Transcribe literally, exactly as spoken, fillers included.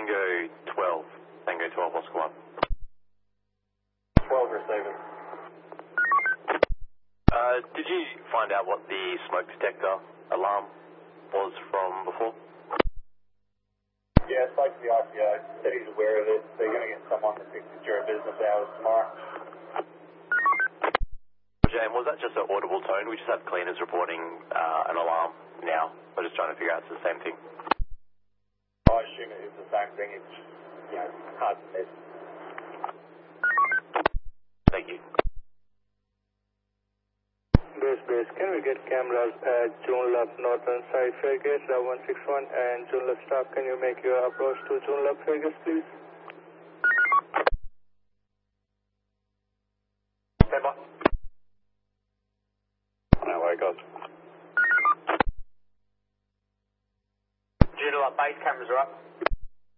Tango twelve. Tango twelve, Oscar one. twelve receiving. Uh, did you find out what the smoke detector alarm was from before? Yeah, I spoke to the I P O, said he's aware of it. They're going to get someone to fix it during business hours tomorrow. Jane, was that just an audible tone? We just have cleaners reporting uh, an alarm now. We're just trying to figure out if it's the same thing. I assume it is the same thing. It's just, you know, hard to miss. Thank you. Base, base, can we get cameras at Joondalup Northern Side Fairgate, Love one six one, and Joondalup staff, can you make your approach to Joondalup Fairgate, please? Stand by. No way, guys. Joondalup base cameras are up.